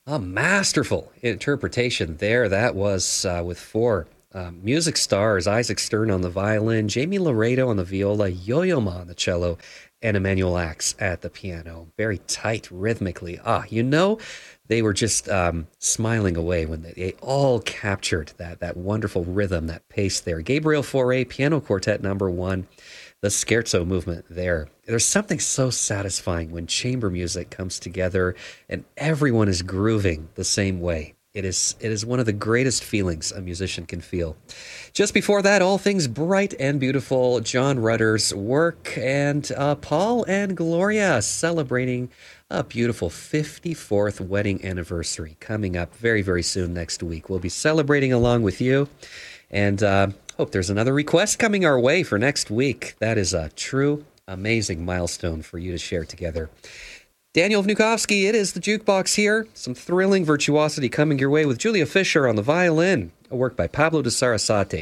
A masterful interpretation there. That was with four music stars: Isaac Stern on the violin, Jamie Laredo on the viola, Yo-Yo Ma on the cello, and Emmanuel Axe at the piano. Very tight rhythmically. They were just smiling away when they all captured that wonderful rhythm, that pace there. Gabriel Fauré, Piano Quartet #1, the scherzo movement there. There's something so satisfying when chamber music comes together and everyone is grooving the same way. It is one of the greatest feelings a musician can feel. Just before that, all things bright and beautiful, John Rutter's work, and Paul and Gloria celebrating a beautiful 54th wedding anniversary coming up very, very soon next week. We'll be celebrating along with you, and hope there's another request coming our way for next week. That is a true, amazing milestone for you to share together. Daniel Vnukovsky, it is the Jukebox here. Some thrilling virtuosity coming your way with Julia Fischer on the violin, a work by Pablo de Sarasate.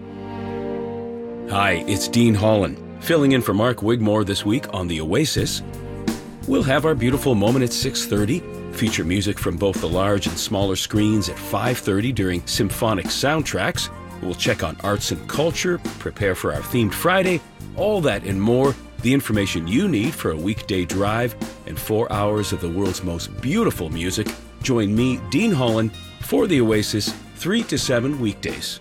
Hi, it's Dean Holland, filling in for Mark Wigmore this week on The Oasis. We'll have our beautiful moment at 6:30, feature music from both the large and smaller screens at 5:30 during Symphonic Soundtracks. We'll check on arts and culture, prepare for our themed Friday, all that and more. The information you need for a weekday drive and 4 hours of the world's most beautiful music. Join me, Dean Holland, for The Oasis, 3 to 7 weekdays.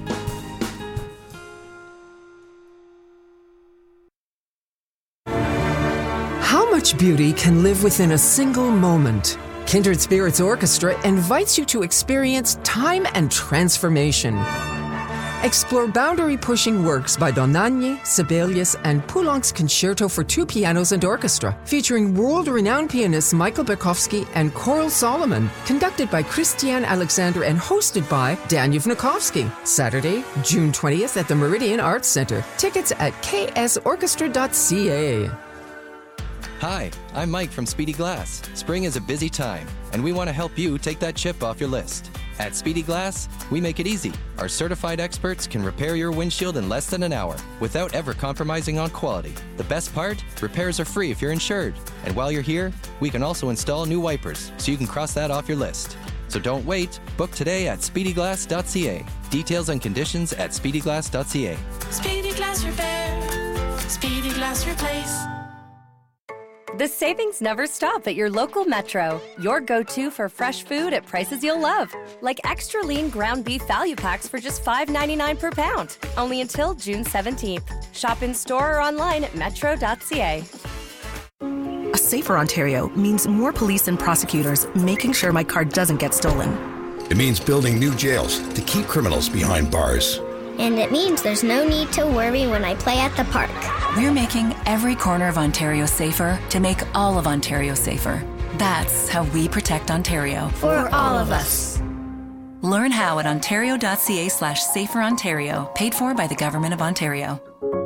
How much beauty can live within a single moment? Kindred Spirits Orchestra invites you to experience time and transformation. Explore boundary-pushing works by Dohnányi, Sibelius, and Poulenc's Concerto for two pianos and orchestra, featuring world-renowned pianists Michael Berkowski and Coral Solomon, conducted by Christiane Alexander and hosted by Daniel Vnukovsky. Saturday, June 20th at the Meridian Arts Center. Tickets at ksorchestra.ca. Hi, I'm Mike from Speedy Glass. Spring is a busy time, and we want to help you take that chip off your list. At Speedy Glass, we make it easy. Our certified experts can repair your windshield in less than an hour without ever compromising on quality. The best part? Repairs are free if you're insured. And while you're here, we can also install new wipers so you can cross that off your list. So don't wait. Book today at speedyglass.ca. Details and conditions at speedyglass.ca. Speedy Glass Repair. Speedy Glass Replace. The savings never stop at your local Metro. Your go-to for fresh food at prices you'll love. Like extra lean ground beef value packs for just $5.99 per pound. Only until June 17th. Shop in store or online at metro.ca. A safer Ontario means more police and prosecutors making sure my car doesn't get stolen. It means building new jails to keep criminals behind bars. And it means there's no need to worry when I play at the park. We're making every corner of Ontario safer to make all of Ontario safer. That's how we protect Ontario. For all of us. Learn how at ontario.ca/saferontario, paid for by the Government of Ontario.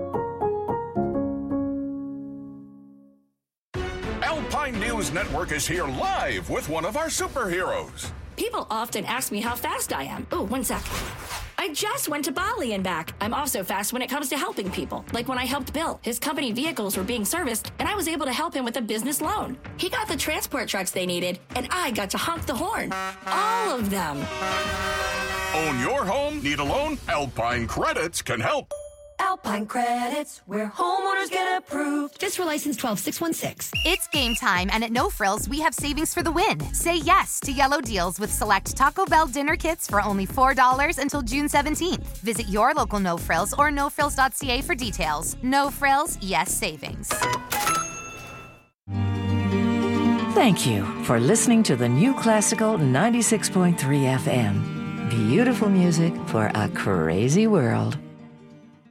Alpine News Network is here live with one of our superheroes. People often ask me how fast I am. Oh, 1 sec. I just went to Bali and back. I'm also fast when it comes to helping people. Like when I helped Bill. His company vehicles were being serviced, and I was able to help him with a business loan. He got the transport trucks they needed, and I got to honk the horn. All of them. Own your home? Need a loan? Alpine Credits can help. Alpine Credits, where homeowners get approved. Fiscal license 12616. It's game time, and at No Frills, we have savings for the win. Say yes to yellow deals with select Taco Bell dinner kits for only $4 until June 17th. Visit your local No Frills or nofrills.ca for details. No Frills, yes savings. Thank you for listening to the New Classical 96.3 FM. Beautiful music for a crazy world.